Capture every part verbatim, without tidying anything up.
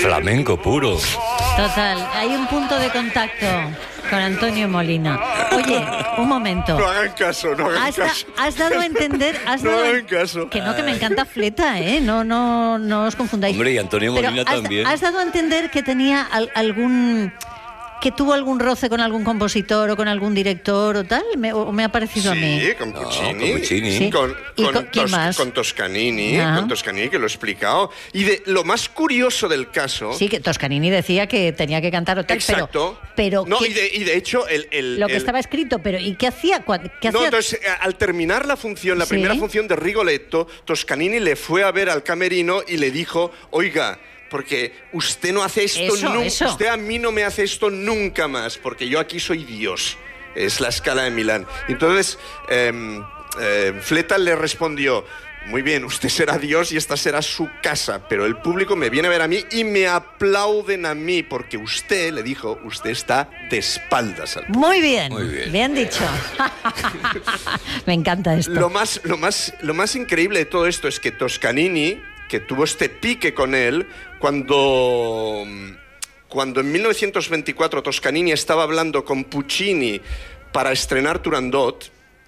Flamenco puro. Total, hay un punto de contacto con Antonio Molina. Oye, un momento. No hagan caso, no hagan Has, da- caso. has dado a entender... Has No dado a- hagan caso. Que no, que me encanta Fleta, ¿eh? No, no, no os confundáis. Hombre, y Antonio Pero Molina has, también. Has dado a entender que tenía al- algún... que tuvo algún roce con algún compositor o con algún director o tal, me, o me ha parecido a mí. Sí, con Puccini. No, con Puccini. Sí. Con, ¿Y con con quién Tos- más? con Toscanini, Ah. con Toscanini, que lo he explicado. Y de lo más curioso del caso... Sí, que Toscanini decía que tenía que cantar o tal, Exacto. pero... pero no, ¿qué- y de, y de hecho, el... el- lo que el- estaba escrito, pero ¿y qué hacía? Cua- ¿Qué No, hacía? entonces, eh, al terminar la función, la Sí. primera función de Rigoletto, Toscanini le fue a ver al camerino y le dijo, oiga, porque usted no hace esto Eso, nunca, eso. usted a mí no me hace esto nunca más, porque yo aquí soy Dios. Es la Scala de Milán. Entonces, eh, eh, Fleta le respondió, muy bien, usted será Dios y esta será su casa, pero el público me viene a ver a mí y me aplauden a mí, porque usted, le dijo, usted está de espaldas al Muy bien, Muy bien. dicho. Me encanta esto. Lo más, lo, más, lo más increíble de todo esto es que Toscanini, que tuvo este pique con él, cuando, cuando en mil novecientos veinticuatro Toscanini estaba hablando con Puccini para estrenar Turandot,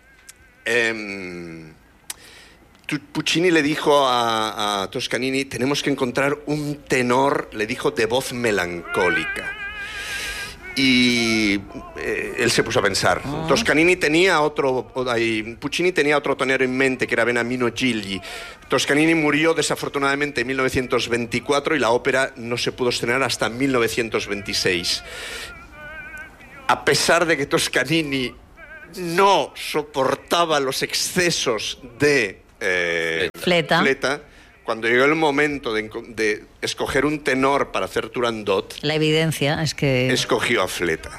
eh, Puccini le dijo a, a Toscanini, tenemos que encontrar un tenor, le dijo, de voz melancólica. Y eh, él se puso a pensar. Ah. Toscanini tenía otro, o- ay, Puccini tenía otro tenor en mente, que era Beniamino Gigli. Toscanini murió desafortunadamente en mil novecientos veinticuatro y la ópera no se pudo estrenar hasta mil novecientos veintiséis. A pesar de que Toscanini no soportaba los excesos de eh, Fleta. Fleta, cuando llegó el momento de, enco- de escoger un tenor para hacer Turandot, La evidencia es que... escogió a Fleta.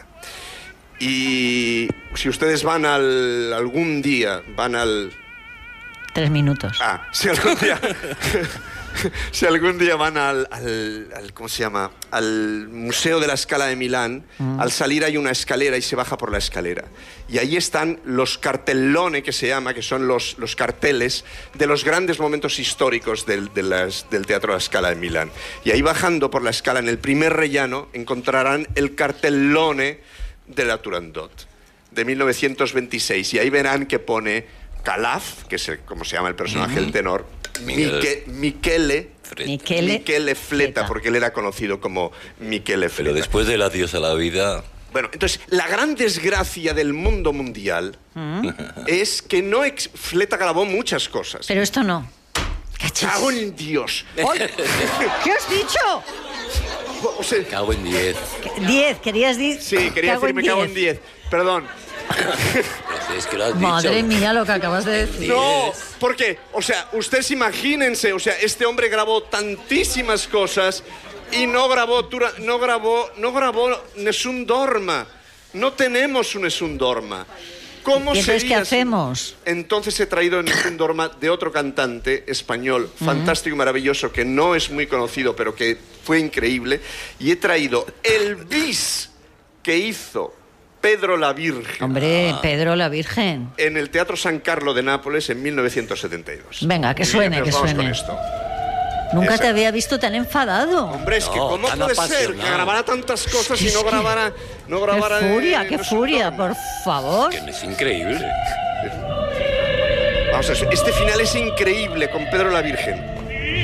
Y si ustedes van al algún día, van al Tres minutos. ah, si algún día si algún día van al, al, al- ¿cómo se llama? Al Museo de la Scala de Milán, Mm. al salir hay una escalera y se baja por la escalera. Y ahí están los cartellone, que se llama, que son los, los carteles de los grandes momentos históricos del, de las- del Teatro de la Scala de Milán. Y ahí bajando por la escala, en el primer rellano, encontrarán el cartellone de la Turandot, de mil novecientos veintiséis. Y ahí verán que pone Calaf, que es el- como se llama el personaje del tenor, Miguel. Miche- Michele, Fred. Michele, Michele Fleta, Fleta. porque él era conocido como Michele Fleta. Pero después del adiós a la vida... Bueno, entonces, la gran desgracia del mundo mundial es que no ex- Fleta grabó muchas cosas. Pero esto no. Cachis. ¡Cago en Dios! ¡Ay! ¿Qué has dicho? O sea, Cago en diez. Diez, querías decir... sí, quería decir me cago en diez. Perdón. Es que lo has Madre dicho. mía, lo que acabas de decir. No, porque, o sea, ustedes imagínense, o sea, este hombre grabó tantísimas cosas y no grabó, Tura- no grabó, no grabó Nessun Dorma. No tenemos un Nessun Dorma. ¿Cómo ¿Y entonces sería qué eso? hacemos? Entonces he traído Nessun Dorma de otro cantante español, fantástico y maravilloso, que no es muy conocido, pero que fue increíble. Y he traído el bis que hizo Pedro la Virgen Hombre, Pedro la Virgen. en el Teatro San Carlo de Nápoles en mil novecientos setenta y dos. Venga, que suene, Nos que vamos suene. con esto. Nunca Esa. te había visto tan enfadado. Hombre, es que No, ¿cómo tan puede ser apasionado. que grabara tantas cosas y Es no que- grabara... No grabara Qué furia, eh, qué no sé, furia, no. por favor. Que es increíble. Vamos a ver, este final es increíble con Pedro la Virgen.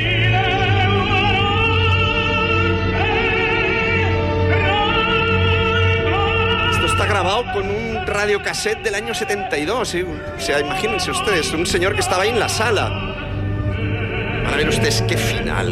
Esto está grabado con un radiocassette del año setenta y dos, ¿eh? O sea, imagínense ustedes, un señor que estaba ahí en la sala. Van a ver ustedes qué final.